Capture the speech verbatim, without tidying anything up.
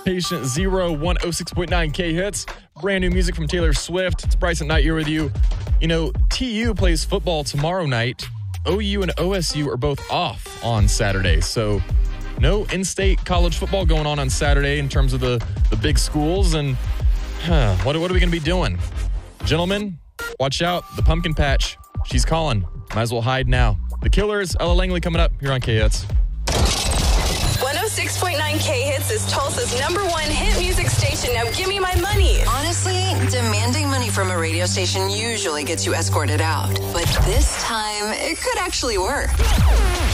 Patient Zero, one oh six point nine K Hits. Brand new music from Taylor Swift. It's Bryson Knight here with you. You know, T U plays football tomorrow night. O U and O S U are both off on Saturday. So no in-state college football going on on Saturday in terms of the, the big schools. And huh, what, what are we going to be doing? Gentlemen, watch out. The pumpkin patch. She's calling. Might as well hide now. The Killers, Ella Langley coming up here on K-Hits. one oh six point nine K-Hits is Tulsa's number one hit music station. Now give me my money. Honestly, demanding money from a radio station usually gets you escorted out. But this time, it could actually work.